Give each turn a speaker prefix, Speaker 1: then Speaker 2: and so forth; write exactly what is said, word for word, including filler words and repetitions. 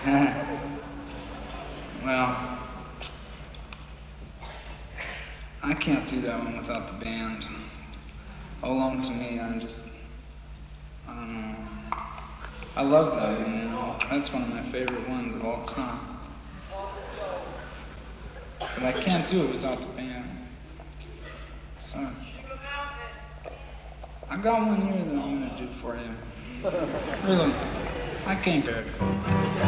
Speaker 1: Well, I can't do that one without the band. Oh Lonesome Me, I'm just, I don't know. I love that one, you know. That's one of my favorite ones of all time. But I can't do it without the band. So, I got one here that I'm gonna do for you. Really, I came prepared, folks.